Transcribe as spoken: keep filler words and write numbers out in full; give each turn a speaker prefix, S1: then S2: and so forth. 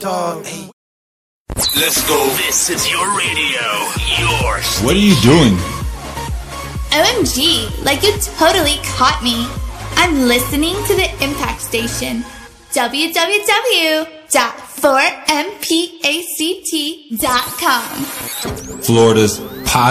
S1: Dog. Hey.
S2: Let's go. This is your radio. Your station.
S3: What are you doing?
S4: O M G, like you totally caught me. I'm listening to the Impact Station. w w w dot four m pact dot com.
S3: Florida's